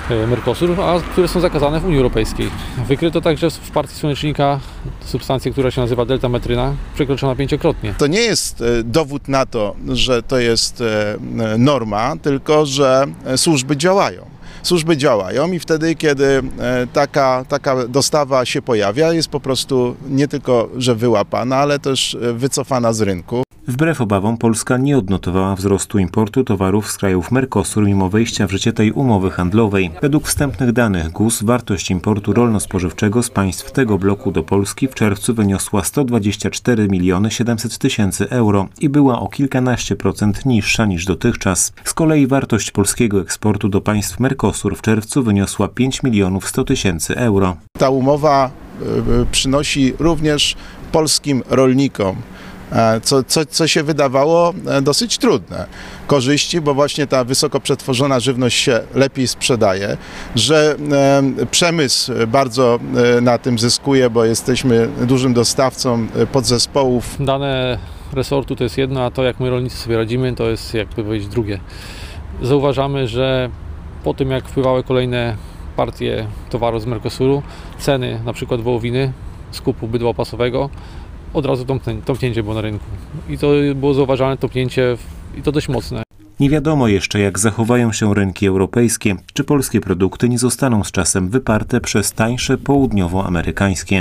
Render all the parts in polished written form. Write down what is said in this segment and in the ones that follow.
Mercosur, a które są zakazane w Unii Europejskiej. Wykryto także w partii słonecznika substancję, która się nazywa deltametryna, przekroczona 5-krotnie. To nie jest dowód na to, że to jest norma, tylko że służby działają. Służby działają i wtedy, kiedy taka dostawa się pojawia, jest po prostu nie tylko, że wyłapana, ale też wycofana z rynku. Wbrew obawom Polska nie odnotowała wzrostu importu towarów z krajów Mercosur mimo wejścia w życie tej umowy handlowej. Według wstępnych danych GUS wartość importu rolno-spożywczego z państw tego bloku do Polski w czerwcu wyniosła 124 700 000 euro i była o kilkanaście procent niższa niż dotychczas. Z kolei wartość polskiego eksportu do państw Mercosur w czerwcu wyniosła 5 100 000 euro. Ta umowa przynosi również polskim rolnikom co się wydawało dosyć trudne. Korzyści, bo właśnie ta wysoko przetworzona żywność się lepiej sprzedaje, że przemysł bardzo na tym zyskuje, bo jesteśmy dużym dostawcą podzespołów. Dane resortu to jest jedno, a to jak my rolnicy sobie radzimy, to jest jakby powiedzieć drugie. Zauważamy, że po tym jak wpływały kolejne partie towaru z Mercosuru, ceny na przykład wołowiny, skupu bydła opasowego, od razu tąpnięcie było na rynku. I to było zauważalne tąpnięcie i to dość mocne. Nie wiadomo jeszcze, jak zachowają się rynki europejskie, czy polskie produkty nie zostaną z czasem wyparte przez tańsze południowoamerykańskie.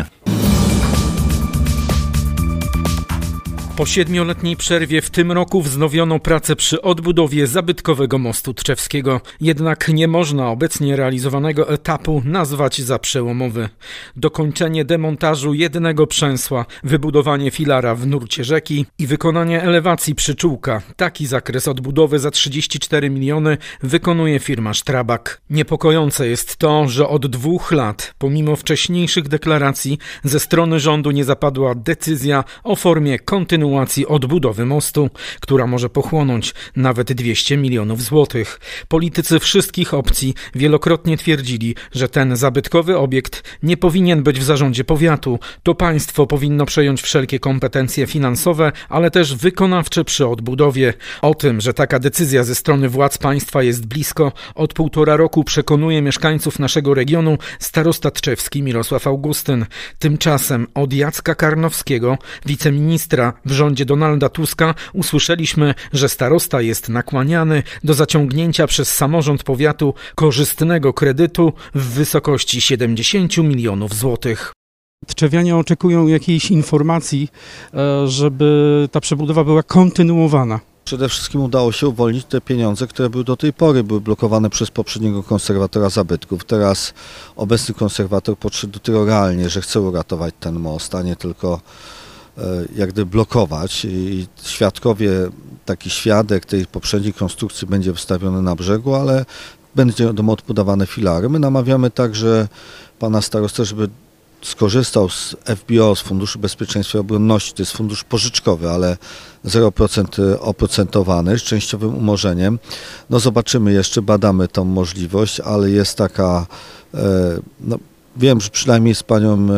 Po 7-letniej przerwie w tym roku wznowiono pracę przy odbudowie zabytkowego mostu Tczewskiego. Jednak nie można obecnie realizowanego etapu nazwać za przełomowy. Dokończenie demontażu jednego przęsła, wybudowanie filara w nurcie rzeki i wykonanie elewacji przyczółka. Taki zakres odbudowy za 34 miliony wykonuje firma Strabag. Niepokojące jest to, że od 2 lat, pomimo wcześniejszych deklaracji, ze strony rządu nie zapadła decyzja o formie kontynuacji odbudowy mostu, która może pochłonąć nawet 200 milionów złotych. Politycy wszystkich opcji wielokrotnie twierdzili, że ten zabytkowy obiekt nie powinien być w zarządzie powiatu. To państwo powinno przejąć wszelkie kompetencje finansowe, ale też wykonawcze przy odbudowie. O tym, że taka decyzja ze strony władz państwa jest blisko, od 1,5 roku przekonuje mieszkańców naszego regionu starosta tczewski Mirosław Augustyn. Tymczasem od Jacka Karnowskiego, wiceministra w rządzie Donalda Tuska, usłyszeliśmy, że starosta jest nakłaniany do zaciągnięcia przez samorząd powiatu korzystnego kredytu w wysokości 70 milionów złotych. Tczewianie oczekują jakiejś informacji, żeby ta przebudowa była kontynuowana. Przede wszystkim udało się uwolnić te pieniądze, które do tej pory były blokowane przez poprzedniego konserwatora zabytków. Teraz obecny konserwator podszedł do tego realnie, że chce uratować ten most, a nie tylko jak gdyby blokować. I taki świadek tej poprzedniej konstrukcji będzie wystawiony na brzegu, ale będą odbudowane filary. My namawiamy także pana starostę, żeby skorzystał z FBO, z Funduszu Bezpieczeństwa i Obronności. To jest fundusz pożyczkowy, ale 0% oprocentowany, z częściowym umorzeniem. No zobaczymy jeszcze, badamy tą możliwość, ale jest taka, wiem, że przynajmniej z panią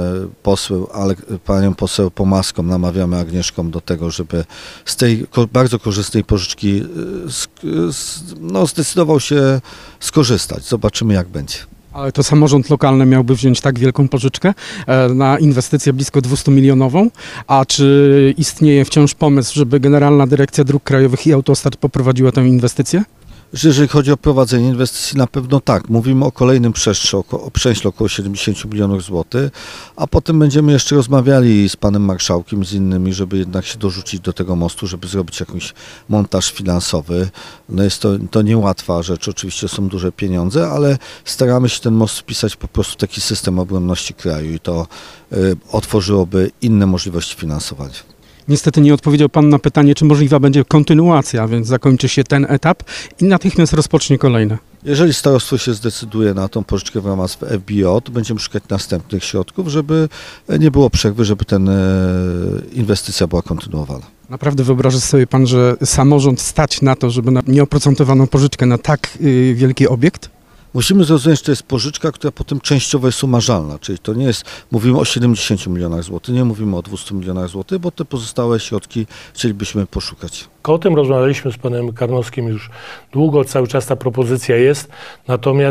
poseł Pomaską namawiamy Agnieszką do tego, żeby z tej bardzo korzystnej pożyczki zdecydował się skorzystać. Zobaczymy, jak będzie. Ale to samorząd lokalny miałby wziąć tak wielką pożyczkę na inwestycję blisko 200-milionową, a czy istnieje wciąż pomysł, żeby Generalna Dyrekcja Dróg Krajowych i Autostrad poprowadziła tę inwestycję? Jeżeli chodzi o prowadzenie inwestycji, na pewno tak. Mówimy o kolejnym przęśle około 70 milionów złotych, a potem będziemy jeszcze rozmawiali z panem marszałkiem, z innymi, żeby jednak się dorzucić do tego mostu, żeby zrobić jakiś montaż finansowy. No jest to niełatwa rzecz, oczywiście są duże pieniądze, ale staramy się ten most wpisać po prostu w taki system obronności kraju i to otworzyłoby inne możliwości finansowania. Niestety nie odpowiedział pan na pytanie, czy możliwa będzie kontynuacja, więc zakończy się ten etap i natychmiast rozpocznie kolejne. Jeżeli starostwo się zdecyduje na tą pożyczkę w ramach FBO, to będziemy szukać następnych środków, żeby nie było przerwy, żeby ta inwestycja była kontynuowana. Naprawdę wyobraża sobie pan, że samorząd stać na to, żeby na nieoprocentowaną pożyczkę na tak wielki obiekt? Musimy zrozumieć, że to jest pożyczka, która potem częściowo jest umarzalna, czyli to nie jest, mówimy o 70 milionach złotych, nie mówimy o 200 milionach złotych, bo te pozostałe środki chcielibyśmy poszukać. O tym rozmawialiśmy z panem Karnowskim już długo, cały czas ta propozycja jest, natomiast